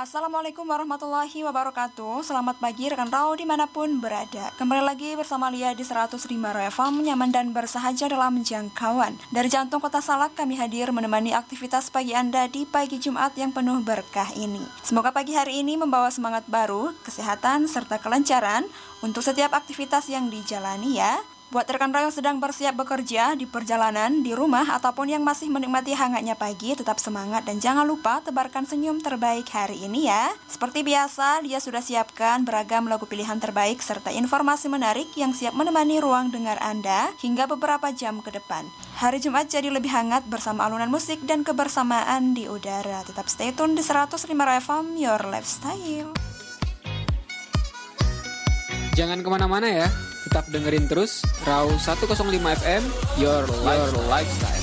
Assalamualaikum warahmatullahi wabarakatuh. Selamat pagi rekan Rau dimanapun berada. Kembali lagi bersama Lia di 105 FM, nyaman dan bersahaja dalam jangkauan. Dari jantung kota Salak kami hadir menemani aktivitas pagi Anda di pagi Jumat yang penuh berkah ini. Semoga pagi hari ini membawa semangat baru, kesehatan, serta kelancaran untuk setiap aktivitas yang dijalani ya. Buat rekan Rau yang sedang bersiap bekerja, di perjalanan, di rumah, ataupun yang masih menikmati hangatnya pagi, tetap semangat dan jangan lupa tebarkan senyum terbaik hari ini ya. Seperti biasa, dia sudah siapkan beragam lagu pilihan terbaik serta informasi menarik yang siap menemani ruang dengar Anda hingga beberapa jam ke depan. Hari Jumat jadi lebih hangat bersama alunan musik dan kebersamaan di udara. Tetap stay tune di 105 FM, Your Lifestyle. Jangan kemana-mana ya, tetap dengerin terus Rau 105 FM, Your Lifestyle.